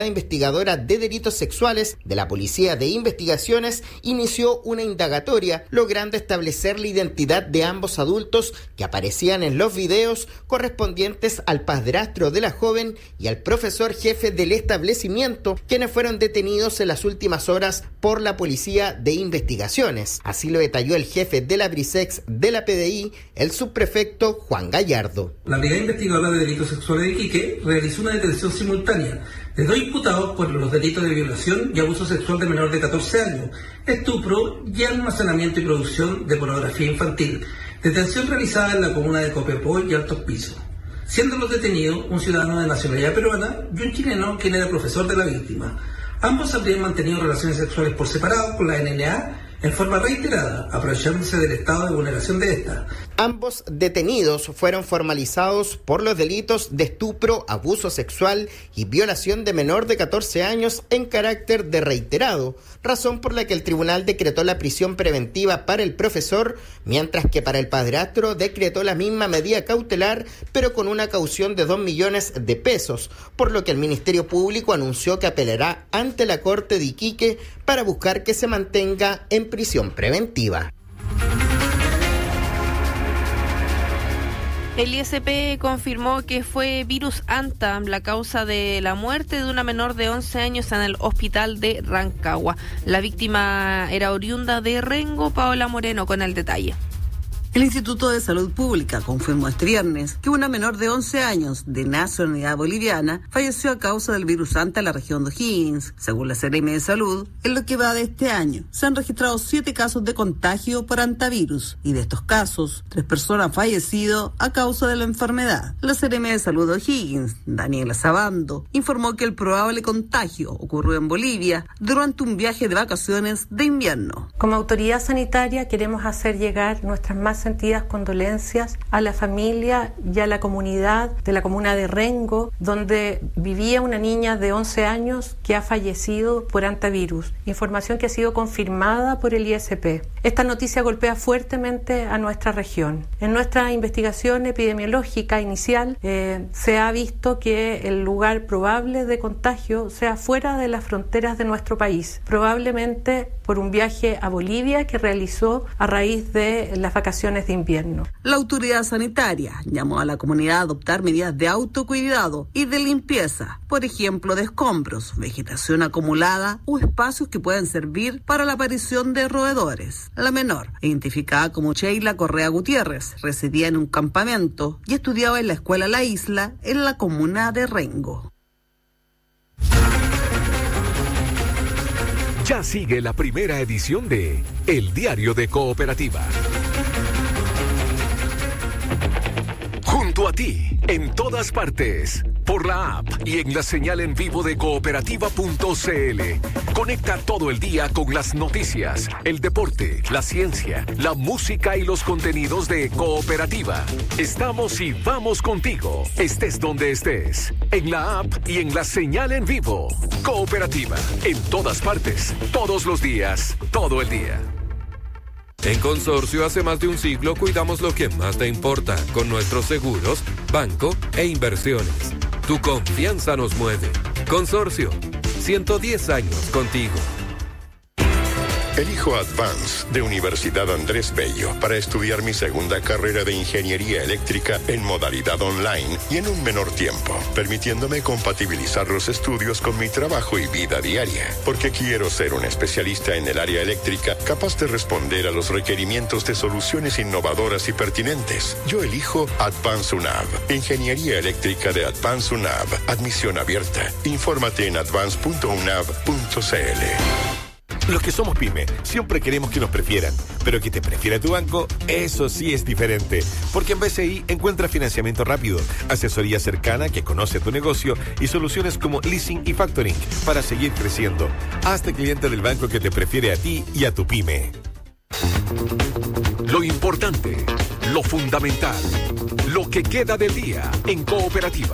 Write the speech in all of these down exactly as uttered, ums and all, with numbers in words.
La investigadora de delitos sexuales de la Policía de Investigaciones inició una indagatoria logrando establecer la identidad de ambos adultos que aparecían en los videos correspondientes al padrastro de la joven y al profesor jefe del establecimiento, quienes fueron detenidos en las últimas horas por la Policía de Investigaciones. Así lo detalló el jefe de la Brisex de la P D I, el subprefecto Juan Gallardo. La Brigada Investigadora de Delitos Sexuales de Iquique realizó una detención simultánea de dos imputados por los delitos de violación y abuso sexual de menor de catorce años, estupro y almacenamiento y producción de pornografía infantil. Detención realizada en la comuna de Copiapó y Altos Pisos, siendo los detenidos un ciudadano de nacionalidad peruana y un chileno quien era profesor de la víctima. Ambos habrían mantenido relaciones sexuales por separado con la N N A en forma reiterada, aprovechándose del estado de vulneración de esta. Ambos detenidos fueron formalizados por los delitos de estupro, abuso sexual y violación de menor de catorce años en carácter de reiterado, razón por la que el tribunal decretó la prisión preventiva para el profesor, mientras que para el padrastro decretó la misma medida cautelar, pero con una caución de dos millones de pesos, por lo que el Ministerio Público anunció que apelará ante la Corte de Iquique para buscar que se mantenga en prisión preventiva. El I S P confirmó que fue virus Anta la causa de la muerte de una menor de once años en el hospital de Rancagua. La víctima era oriunda de Rengo. Paola Moreno con el detalle. El Instituto de Salud Pública confirmó este viernes que una menor de once años de nacionalidad boliviana falleció a causa del virus Anta en la región de O'Higgins. Según la Seremi de Salud, en lo que va de este año, se han registrado siete casos de contagio por antivirus y de estos casos, tres personas han fallecido a causa de la enfermedad. La Seremi de Salud de O'Higgins, Daniela Sabando, informó que el probable contagio ocurrió en Bolivia durante un viaje de vacaciones de invierno. Como autoridad sanitaria queremos hacer llegar nuestras más sentidas condolencias a la familia y a la comunidad de la comuna de Rengo, donde vivía una niña de once años que ha fallecido por antivirus, información que ha sido confirmada por el I S P. Esta noticia golpea fuertemente a nuestra región. En nuestra investigación epidemiológica inicial eh, se ha visto que el lugar probable de contagio sea fuera de las fronteras de nuestro país, probablemente por un viaje a Bolivia que realizó a raíz de las vacaciones de invierno. La autoridad sanitaria llamó a la comunidad a adoptar medidas de autocuidado y de limpieza, por ejemplo, de escombros, vegetación acumulada o espacios que puedan servir para la aparición de roedores. La menor, identificada como Sheila Correa Gutiérrez, residía en un campamento y estudiaba en la escuela La Isla en la comuna de Rengo. Ya sigue la primera edición de El Diario de Cooperativa. Junto a ti, en todas partes, por la app y en la señal en vivo de cooperativa punto c l. Conecta todo el día con las noticias, el deporte, la ciencia, la música y los contenidos de Cooperativa. Estamos y vamos contigo, estés donde estés, en la app y en la señal en vivo. Cooperativa, en todas partes, todos los días, todo el día. En Consorcio, hace más de un siglo, cuidamos lo que más te importa con nuestros seguros, banco e inversiones. Tu confianza nos mueve. Consorcio, ciento diez años contigo. Elijo Advance de Universidad Andrés Bello para estudiar mi segunda carrera de Ingeniería Eléctrica en modalidad online y en un menor tiempo, permitiéndome compatibilizar los estudios con mi trabajo y vida diaria, porque quiero ser un especialista en el área eléctrica capaz de responder a los requerimientos de soluciones innovadoras y pertinentes. Yo elijo Advance UNAV, Ingeniería Eléctrica de Advance UNAV, admisión abierta. Infórmate en advance punto unav punto c l. Los que somos pyme siempre queremos que nos prefieran, pero que te prefiera tu banco, eso sí es diferente. Porque en B C I encuentra financiamiento rápido, asesoría cercana que conoce tu negocio y soluciones como leasing y factoring para seguir creciendo. Hazte cliente del banco que te prefiere a ti y a tu pyme. Lo importante, lo fundamental, lo que queda del día en Cooperativa.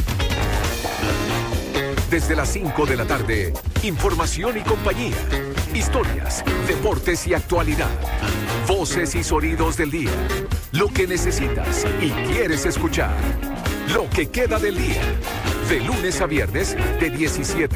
Desde las cinco de la tarde, información y compañía, historias, deportes y actualidad, voces y sonidos del día, lo que necesitas y quieres escuchar, lo que queda del día, de lunes a viernes de diecisiete